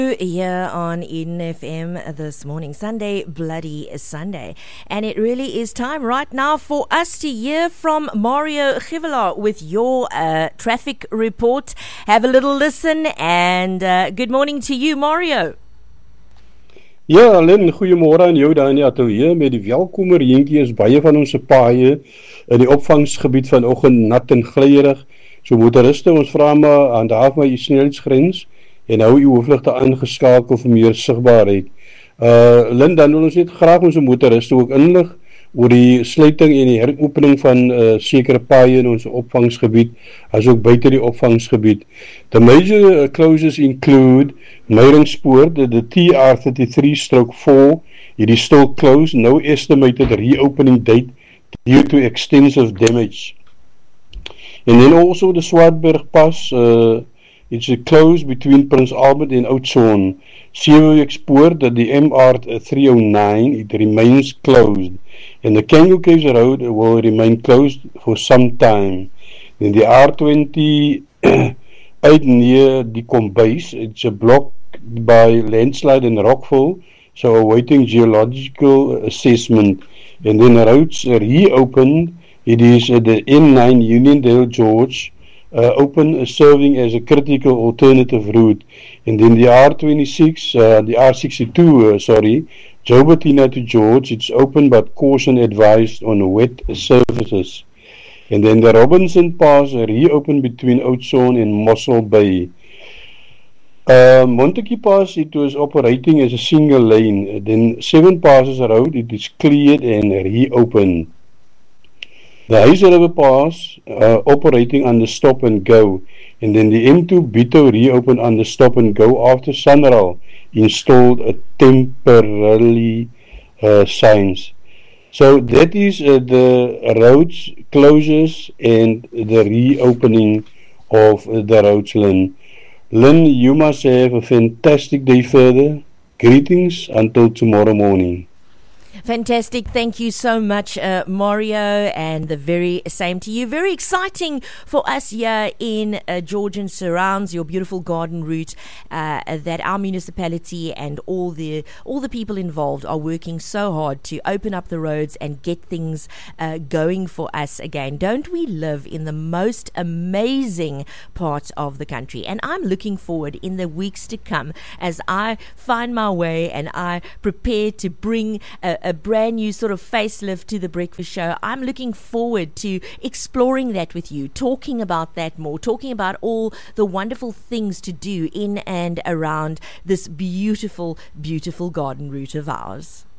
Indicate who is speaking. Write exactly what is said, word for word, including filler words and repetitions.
Speaker 1: Here on Eden F M this morning, Sunday, Bloody Sunday. And it really is time right now for us to hear from Mario Givela with your uh, traffic report. Have a little listen and uh, good morning to you, Mario.
Speaker 2: Ja, Lynn, goeiemôre aan jou daar in die atelier. Met die welkomer reentjie is baie van ons paaie in die opvangsgebied vanoggend nat en glyrig. So motoriste, ons vra maar aan daar my snelheidsgrens en hou u hoofligte aangeskakel vir meer sigbaarheid. Uh, Lynn, dan wil ons net graag ons motoriste ook inlig oor die sluiting en die heropening van uh, sekere paaie in ons opvangsgebied, as ook buite die opvangsgebied. The major uh, closures include Meyringspoort, the, the T R thirty-three stroke four, it is still closed, no estimated reopening date due to extensive damage. And then also the Swartberg Pass, uh, it's closed between Prince Albert and Oudtshoorn. Seeweekspoort, that the M R three oh nine, it remains closed. And the Kangaroo Caves Road will remain closed for some time. Then the R twenty eight near the Kombuis, it's a blocked by landslide and rockfall, so awaiting geological assessment. And then the roads reopened, it is uh, the N nine Uniondale George, Uh, open uh, serving as a critical alternative route, and then the R twenty-six, uh, the R sixty-two, uh, sorry, Jobertina to George, it's open but caution advised on wet surfaces. And then the Robinson Pass uh, reopened between Oudtshoorn and Mossel Bay. Uh, Montague Pass, it was operating as a single lane. Uh, then Seven Passes Road, it is cleared and reopened. The Hayes River Pass uh, operating under stop and go, and then the M two Bito reopened under stop and go after Sunral installed a temporary uh, signs. So that is uh, the roads closures and the reopening of uh, the roads, Lynn. Lynn, you must have a fantastic day further. Greetings until tomorrow morning.
Speaker 1: Fantastic. Thank you so much, uh, Mario, and the very same to you. Very exciting for us here in uh, Georgian surrounds, your beautiful garden route, uh, that our municipality and all the all the people involved are working so hard to open up the roads and get things uh, going for us again. Don't we live in the most amazing part of the country? And I'm looking forward in the weeks to come as I find my way and I prepare to bring a, a brand new sort of facelift to the breakfast show. I'm looking forward to exploring that with you, talking about that more, talking about all the wonderful things to do in and around this beautiful, beautiful garden route of ours.